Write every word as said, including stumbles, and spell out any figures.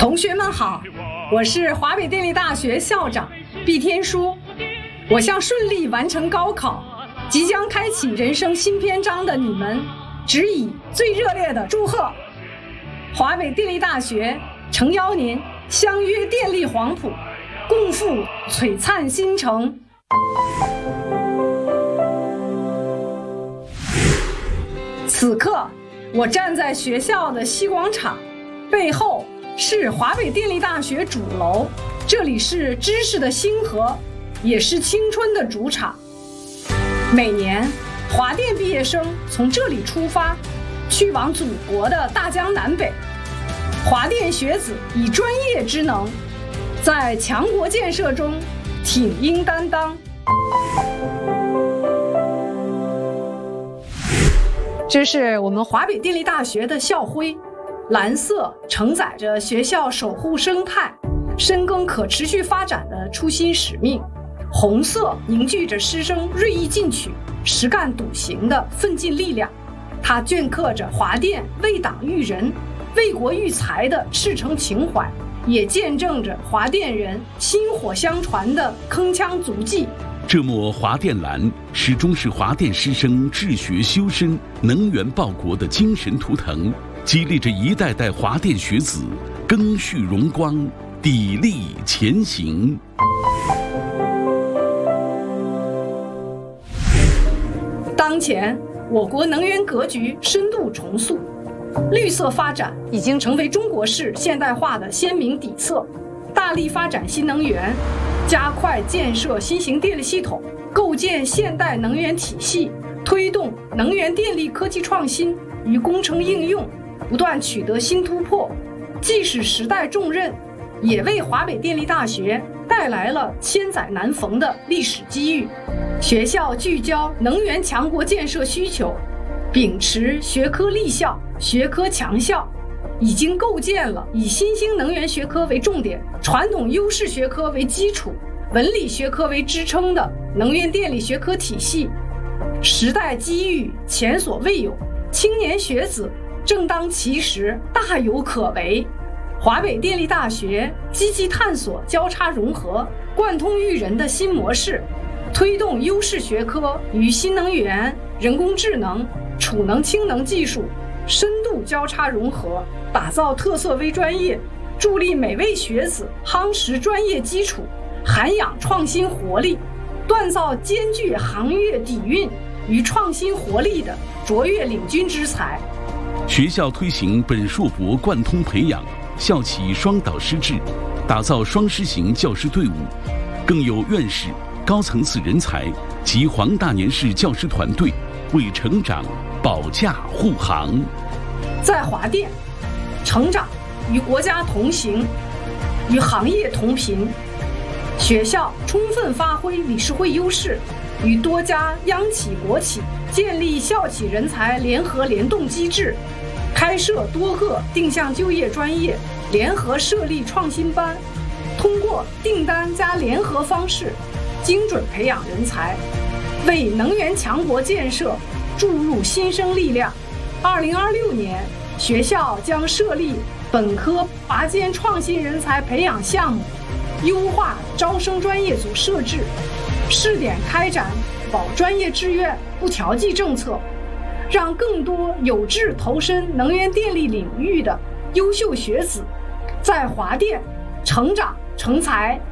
同学们好，我是华北电力大学校长毕天书。我向顺利完成高考，即将开启人生新篇章的你们，致以最热烈的祝贺。华北电力大学诚邀您相约电力黄埔，共赴璀璨新城。此刻，我站在学校的西广场，背后是华北电力大学主楼，这里是知识的星河，也是青春的主场。每年，华电毕业生从这里出发，去往祖国的大江南北。华电学子以专业之能，在强国建设中挺膺担当。这是我们华北电力大学的校徽，蓝色承载着学校守护生态、深耕可持续发展的初心使命，红色凝聚着师生锐意进取、实干笃行的奋进力量。它镌刻着华电为党育人、为国育才的赤诚情怀，也见证着华电人薪火相传的铿锵足迹。 这抹华电蓝始终是华电师生治学修身、能源报国的精神图腾，激励着一代代华电学子赓续荣光，砥砺前行。 当前，我国能源格局深度重塑，绿色发展已经成为中国式现代化的鲜明底色。大力发展新能源，加快建设新型电力系统，构建现代能源体系，推动能源电力科技创新与工程应用不断取得新突破，既是时代重任，也为华北电力大学带来了千载难逢的历史机遇。学校聚焦能源强国建设需求，秉持学科立校、学科强校，已经构建了以新兴能源学科为重点、传统优势学科为基础、文理学科为支撑的能源电力学科体系。时代机遇前所未有，青年学子正当其时，大有可为。华北电力大学积极探索交叉融合、贯通育人的新模式，推动优势学科与新能源、人工智能、储能氢能技术深度交叉融合，打造特色微专业，助力每位学子夯实专业基础，涵养创新活力，锻造兼具行业底蕴与创新活力的卓越领军之才。 学校推行本硕博贯通培养，校企双导师制，打造双师型教师队伍，更有院士、高层次人才及黄大年式教师团队为成长保驾护航。 在华电，成长与国家同行，与行业同频。学校充分发挥理事会优势，与多家央企国企建立校企人才联合联动机制，开设多个定向就业专业，联合设立创新班，通过订单加联合方式精准培养人才，为能源强国建设注入新生力量。二零二六年，学校将设立本科拔尖创新人才培养项目，优化招生专业组设置，试点开展保专业志愿不调剂政策，让更多有志投身能源电力领域的优秀学子在华电成长成才。